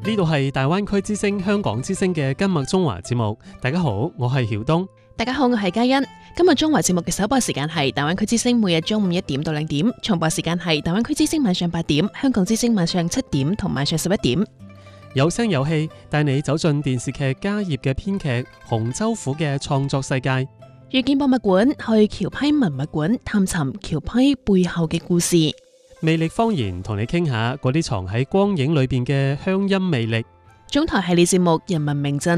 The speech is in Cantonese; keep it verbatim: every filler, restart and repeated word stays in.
呢度係大灣區之聲香港之聲嘅今麥中華節目。大家好，我係曉東。 大家好，我係嘉欣。今日中華節目嘅首播時間係大灣區之聲，每日中午一點到兩點，重播時間係大灣區之聲晚上八點，香港之聲晚上七點同晚上十一點。 有聲有氣，帶你走進電視劇家業嘅編劇洪州虎嘅創作世界。 遇見博物館，去橋批文物館探尋橋批背後嘅故事。 魅力方言同你傾下嗰啲藏喺光影裏邊嘅鄉音魅力。 中台系列節目《人民名鎮》